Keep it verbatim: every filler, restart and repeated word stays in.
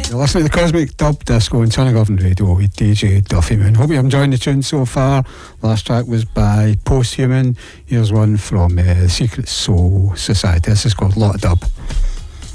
You're listening to the Cosmic Dub Disco on Tunnegloven Radio with D J Duffy Moon. Hope you're enjoying the tune so far. Last track was by Posthuman. Here's one from uh, Secret Soul Society. This is called Lot of Dub.